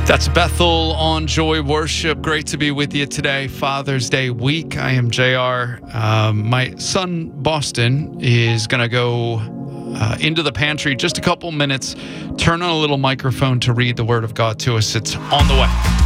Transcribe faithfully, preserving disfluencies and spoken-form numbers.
That's Bethel on Joy Worship. Great to be with you today, Father's Day week. I am J R. Um, my son, Boston, is going to go uh, into the pantry just a couple minutes, turn on a little microphone to read the Word of God to us. It's on the way.